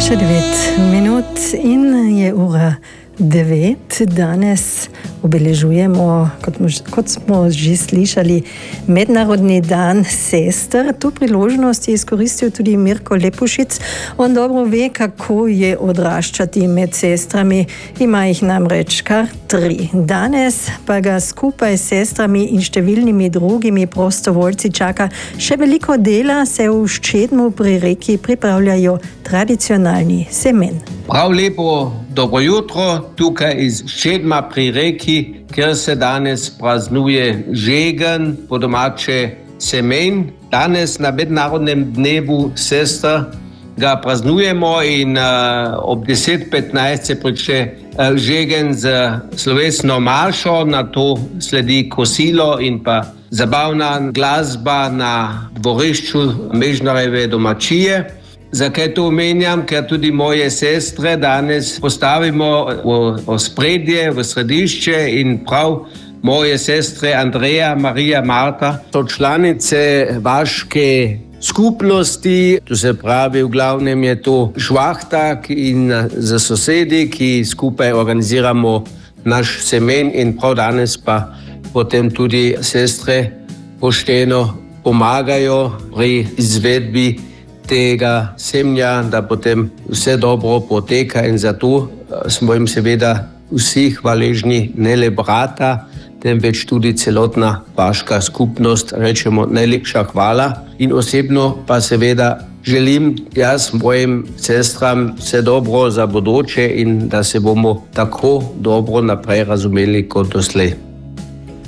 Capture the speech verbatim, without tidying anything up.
Še devet minut in je ura devet. Danes obeležujemo, kot, kot smo že slišali, Mednarodni dan sester. Tu priložnost je izkoristil tudi Mirko Lepušic. On dobro ve, kako je odraščati med sestrami. Ima jih namreč kar tri. Danes pa ga skupaj s sestrami in številnimi drugimi prostovoljci čaka še veliko dela, se v Ščedmu pri Reki pripravljajo tradicionalni semen. Prav lepo dobro jutro tukaj iz Ščedma pri Reki, kjer se danes praznuje žegen, po domače semen. Danes na Mednarodnem dnevu sester ga praznujemo in uh, ob deset petnajst se prične uh, žegen z slovesno maršo, na to sledi kosilo in pa zabavna glasba na dvorišču Mežnarjeve domačije. Zakaj to omenjam? Ker tudi moje sestre danes postavimo v ospredje, v središče in prav moje sestre Andreja, Marija, Marta so članice vaške skupnosti, to se pravi, v glavnem je to švahta in za sosedi, ki skupaj organiziramo naš semen in prav danes pa potem tudi sestre pošteno pomagajo pri izvedbi tega semnja, da potem vse dobro poteka in zato smo jim seveda vsi hvaležni, ne le brata, temveč tudi celotna vaška skupnost, rečemo najlepša hvala. In osebno pa seveda želim jaz mojim sestram vse dobro za bodoče in da se bomo tako dobro naprej razumeli kot doslej.